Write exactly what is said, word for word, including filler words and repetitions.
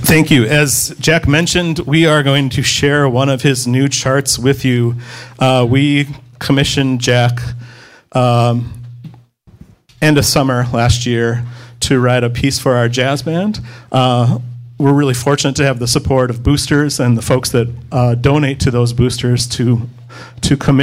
Thank you. As Jack mentioned, we are going to share one of his new charts with you. Uh, we commissioned Jack um, end of summer last year to write a piece for our jazz band. Uh, we're really fortunate to have the support of boosters and the folks that uh, donate to those boosters to to commit